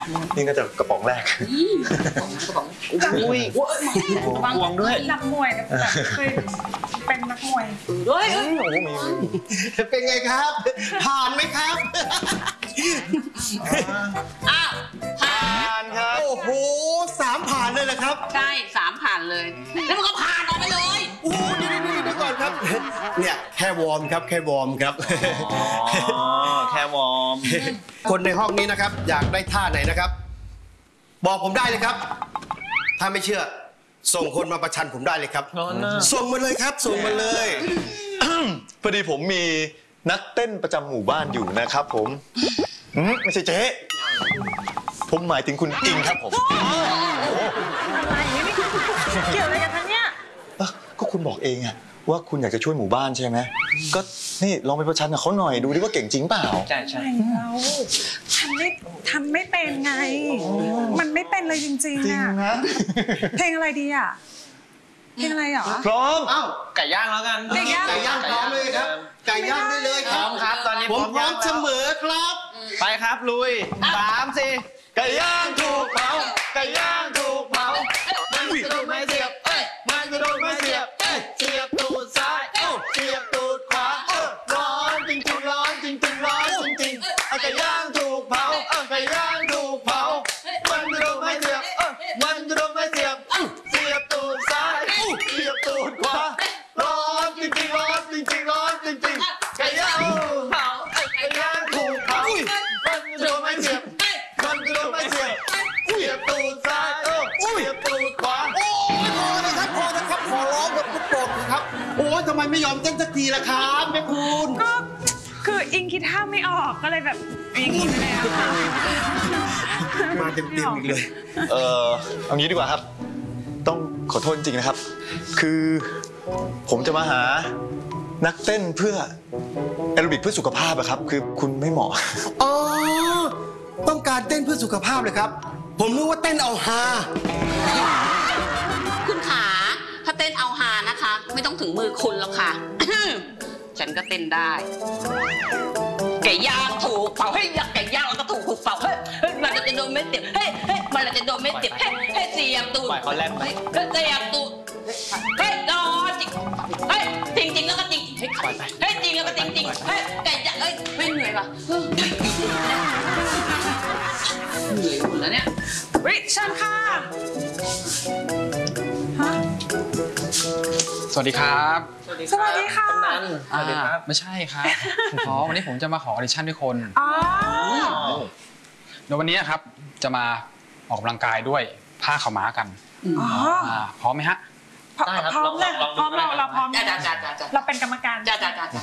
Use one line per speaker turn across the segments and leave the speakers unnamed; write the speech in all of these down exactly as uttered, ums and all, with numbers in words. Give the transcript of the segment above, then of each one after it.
นี่ก็จะกระป๋องแรก
กระป๋องอุ้ยห่วงด้วย
นักมวยแบบเคยเป็นนักมวย
ด้วย
เป็นไงครับผ่านไหมครับ
อ้าวผ่าน
ครับโอ้โหสามผ่านเลยเหรอครับ
ใช่สามผ่านเลยแล้วมันก็ผ่านออกไปเลย
โอ้เดี๋ยวเดี๋ยวก่อนครับเนี่ยแค่วอร์มครับแค่วอร์มครับ
อ๋อแค่วอร์ม
คนในห้องนี้นะครับอยากได้ท่าไหนนะครับบอกผมได้เลยครับถ้าไม่เชื่อส่งคนมาประชันผมได้เลยครับส่งมาเลยครับส่งมาเลย
พอดีผมมีนักเต้นประจำหมู่บ้านอยู่นะครับผมไม่ใช่เจ๊ผมหมายถึงคุณอิงครับผม
อะไรนี่เกี่ยวอะไรกันทั้งเนี้ย
ก็คุณบอกเองอะว่าคุณอยากจะช่วยหมู่บ้านใช่ไหมก็นี่ลองไปประชันกับเขาหน่อยดูดิว่าเก่งจริงเปล่า
ใช่ใช่เราทำไม่ทำไม่เป็นไงมันไม่เป็นเลยจริงๆอะเพลงอะไรดีอะเพลงอะไรเหรอ
พร้อม
อ้าว
ไก่ย่างแล้วกัน
ไก่ย่าง
ไก่ย่างพร้อมเลยครับไก่ย่างได้เลยครับ
ครับตอนนี้
ผมพร้อมเสมอครับ
ไปครับลุยสามสี่
ไก่ย่างถูกเผาไก่ย่างถูกเผา
มันจะโดนไม่เสียบเอ้ยมันจะโดนไม่เสียบเอ้ยเสียบตูดซ้ายเอ้าเสียบตูดขวาเอ้า
ร้อนจริงจริงร้อนจริงจริงร้อนจริงจริงไก่ย่างถูกเผาไก่ย่างถูกเผามันจะโดนไม่เสียบมันจะโดนไม่เสียบเสียบตูดซ้ายเสียบตูดขวาร้อนจริงจริงร้อนจริงจริงร้อนจริงจริงไก่ย่าง
เผา
ไก่ย่างถูกเผามันจะโดนไม่เสียบมันจะโดนไม่เสียบเสียบตูดซ้ายเสียบตูดขวา
โอ้ยพอนะครับพอนะครับขอร้องแบบทุกโปรดครับโอ้ยทำไมไม่ยอมเต้นสักทีล่ะครับแม่คุณ
ก็คืออิงคิดท่าไม่ออกก็เลยแบบอิงคิดไปแล้ว
มาเต็มๆอีกเลย
เออเอางี้ดีกว่าครับต้องขอโทษจริงนะครับคือผมจะมาหานักเต้นเพื่อแอโรบิกเพื่อสุขภาพอะครับคือคุณไม่เหมาะ
อ๋อต้องการเต้นเพื่อสุขภาพเลยครับผมรู้ว่าเต้นเอาฮา
คุณขาถ้าเต้นเอาฮานะคะไม่ต้องถึงมือคุณหรอกค่ะฉันก็เต้นได้ไก่ย่างถูกเผาให้ยักไก่ย่างแล้วก็ถูกถูกเผาเฮ้ยมันจะโดนไม่เสียบเฮ้ยเฮ้ยมันจะโดนไม่เสียบเฮ้ยเฮ้ยเสียบตูด
ปล่อยเขาแล่นไป
เฮ้ยเสียบตูดเฮ้ยรอจริงเฮ้ยจริงจริงแล้วก็จริงเฮ้ยเฮ้ยจริงแล้วก็จริงจริงเฮ้ยไก่ย่างเฮ้ยไม่เหนื่อยป่ะเหนื่อยหมดแล้วเนี่ย
วิเชิญค่ะฮะ
สวัสดีครับ
สวัสดีค่ะ
สวัสดีครับไม่ใช่ครับอ๋อวันนี้ผมจะมาขอออดิชั่นด้วยคน
อ๋อ
เดี๋ยววันนี้ครับจะมาออกกำลังกายด้วยผ้าขาวม้ากัน
อ๋อ
พร้อมไหมฮะ
ได้ครับพร้อมเลยพร้อมเราเราพร้อม
จ้าจ้าจ้าจ้า
เราเป็นกรรมการ
จ้าจ้าจ้า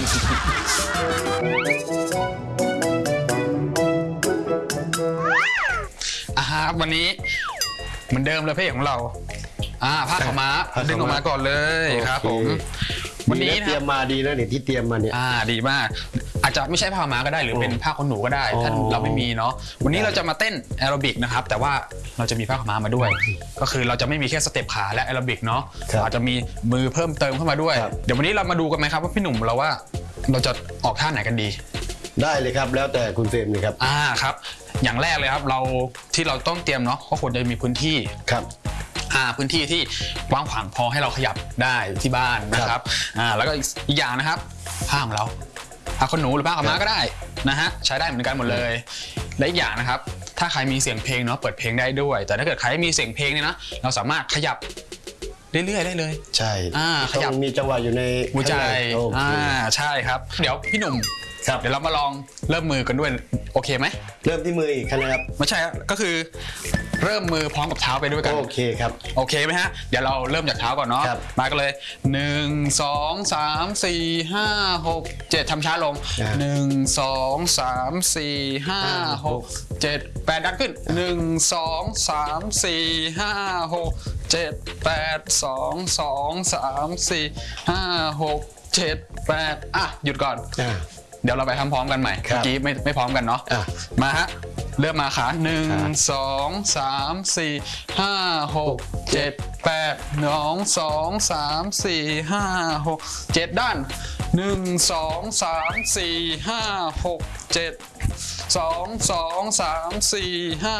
อ่าครับวันนี้เหมือนเดิมเลยพระเอกของเราอ่าผ้าขาวม้าดึงออกมาก่อนเลยครับผม
วันนี้เตรียมมาดีแล้วเนี่ยที่เตรียมมาเนี่ย
อ่าดีมากอาจจะไม่ใช่ผ้าขาวม้าก็ได้หรือเป็นผ้าขนหนูก็ได้ถ้าเราไม่มีเนาะวันนี้เราจะมาเต้นแอโรบิกนะครับแต่ว่าเราจะมีผ้าขาวม้ามาด้วยก็คือเราจะไม่มีแค่สเต็ปขาและแอโรบิกเนาะอาจจะมีมือเพิ่มเติมเข้ามาด้วยเดี๋ยววันนี้เรามาดูกันไหมครับว่าพี่หนุ่มเราว่าเราจะออกท่าไหนกันดี
ได้เลยครับแล้วแต่คุณเฟรมเลยครับ
อ่าครับอย่างแรกเลยครับเราที่เราต้องเตรียมเนาะก็ควรจะมีพื้นที่
ครับ
อ่าพื้นที่ที่กว้างขวางพอให้เราขยับได้ที่บ้านนะครับอ่าแล้วก็อีกอย่างนะครับผ้าของเราผ้าขนหนูหรือผ้าขาวม้าก็ได้นะฮะใช้ได้เหมือนกันหมดเลยและอีกอย่างนะครับถ้าใครมีเสียงเพลงเนาะเปิดเพลงได้ด้วยแต่ถ้าเกิดใครไม่มีเสียงเพลงเนี่ยนะเราสามารถขยับเรื่อยๆได้เลย
ใช่
อ่าขยับ
มีจังหวะอยู่ใน
หัวใจอ่าใช่ครับเดี๋ยวพี่หนุ่มเดี๋ยวเรามาลองเริ่มมือกันด้วยโอเคไหม
เริ่มที่มืออีกครับ
ไม่ใช่ก็คือเริ่มมือพร้อมกับเท้าไปด้วยกัน
โอเคครับ
โอเคไหมฮะเดี๋ยวเราเริ่มจากเท้าก่อนเนาะมากันเลยหนึ่งสองสามสี่ห้าหกเจ็ดทำช้าลงหนึ่งสองสามสี่ห้าหกเจ็ดแปดดันขึ้นหนึ่งสองสามสี่ห้าหกเจ็ดแปดสองสองสามสี่ห้าหกเจ็ดแปดอ่ะหยุดก่อนเดี๋ยวเราไปทำพร้อมกันใหม่เมื่อกี้ไม่ไม่พร้อมกันเนาะมาฮะเริ่มมาขาหนึ่งสองสามสี่ห้าหกเจ็ดแปดหนึ่งสองสามสี่ห้าหกเจ็ดด้านหนึ่งสองสามสี่ห้าหกเจ็ดสองสองสามสี่ห้า